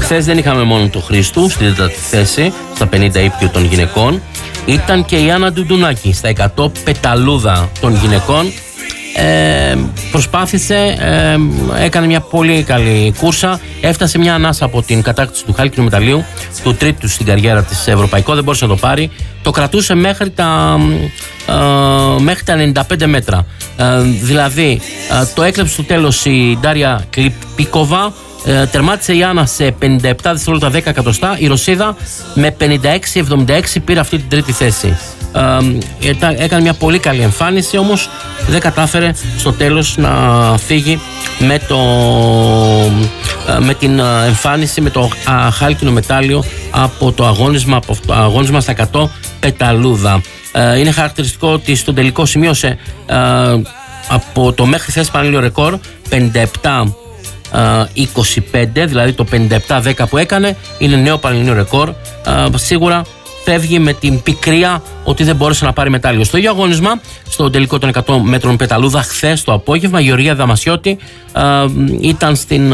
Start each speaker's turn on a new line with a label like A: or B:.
A: Χθες δεν είχαμε μόνο τον Χρήστου στην 4η θέση, στα 50 ύπκιο των γυναικών. Ήταν και η Άννα Ντουντουνάκη στα 100 πεταλούδα των γυναικών. Προσπάθησε, έκανε μια πολύ καλή κούρσα. Έφτασε μια ανάσα από την κατάκτηση του χάλκινου μεταλλίου, του τρίτου στην καριέρα της ευρωπαϊκό. Δεν μπορούσε να το πάρει. Το κρατούσε μέχρι τα 95 μέτρα. Δηλαδή το έκλεψε στο τέλος η Ντάρια Κλιπίκοβα. Τερμάτισε η Άννα σε 57 δευτερόλεπτα 10 εκατοστά. Η Ρωσίδα με 56-76 πήρε αυτή την τρίτη θέση. Έκανε μια πολύ καλή εμφάνιση, όμως δεν κατάφερε στο τέλος να φύγει με την εμφάνιση, με το χάλκινο μετάλλιο από το αγώνισμα στα 100 πεταλούδα. Είναι χαρακτηριστικό ότι στο τελικό σημείωσε από το μέχρι θέση πανελλήνιο ρεκόρ 57-25, δηλαδή το 57-10 που έκανε είναι νέο πανελλήνιο ρεκόρ. Σίγουρα φεύγει με την πικρία ότι δεν μπόρεσε να πάρει μετάλλιο. Στο ίδιο αγώνισμα, στο τελικό των 100 μέτρων πεταλούδα, χθες το απόγευμα, η Γεωργία Δαμασιώτη ήταν στην